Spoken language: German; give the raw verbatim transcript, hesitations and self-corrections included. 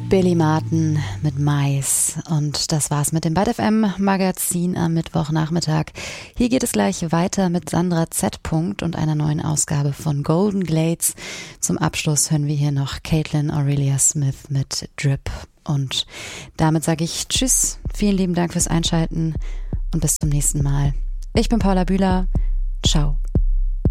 Billy Martin mit Mais. Und das war's mit dem Byte F M Magazin am Mittwochnachmittag. Hier geht es gleich weiter mit Sandra Z. und einer neuen Ausgabe von Golden Glades. Zum Abschluss hören wir hier noch Caitlin Aurelia Smith mit Drip. Und damit sage ich Tschüss, vielen lieben Dank fürs Einschalten und bis zum nächsten Mal. Ich bin Paula Bühler. Ciao.